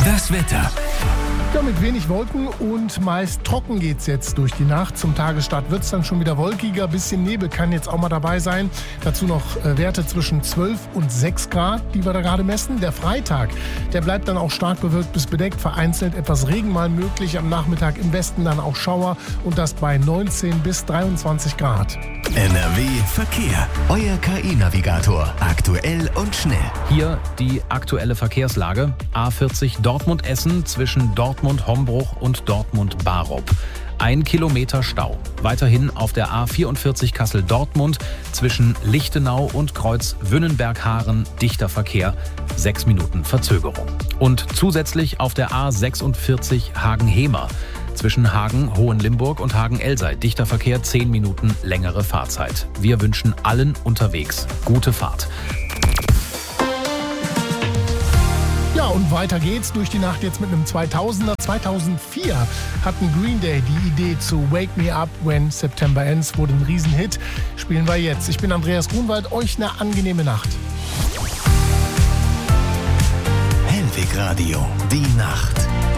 Das Wetter. Ja, mit wenig Wolken und meist trocken geht's jetzt durch die Nacht. Zum Tagesstart wird's dann schon wieder wolkiger. Bisschen Nebel kann jetzt auch mal dabei sein. Dazu noch Werte zwischen 12 und 6 Grad, die wir da gerade messen. Der Freitag, der bleibt dann auch stark bewölkt bis bedeckt. Vereinzelt etwas Regen mal möglich. Am Nachmittag im Westen dann auch Schauer. Und das bei 19 bis 23 Grad. NRW Verkehr. Euer KI-Navigator. Aktuell und schnell. Hier die aktuelle Verkehrslage. A40 Dortmund-Essen zwischen Dortmund-Hombruch und Dortmund-Barup. 1 Kilometer Stau. Weiterhin auf der A44 Kassel-Dortmund zwischen Lichtenau und Kreuz Wünnenberg-Haaren dichter Verkehr, 6 Minuten Verzögerung. Und zusätzlich auf der A46 Hagen-Hemer zwischen Hagen, Hohenlimburg und Hagen-Elsei dichter Verkehr, 10 Minuten längere Fahrzeit. Wir wünschen allen unterwegs gute Fahrt. Ja, und weiter geht's durch die Nacht jetzt mit einem 2000er. 2004 hatten Green Day die Idee zu Wake Me Up When September Ends, wurde ein Riesenhit. Spielen wir jetzt. Ich bin Andreas Grunwald, euch eine angenehme Nacht. Hellwig Radio, die Nacht.